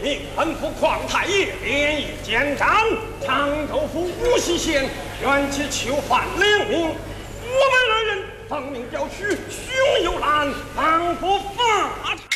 命吩咐匡太爷连夜监斩长州府无锡县原籍囚犯2名，我们2人奉命调取，胸有难，防不法场。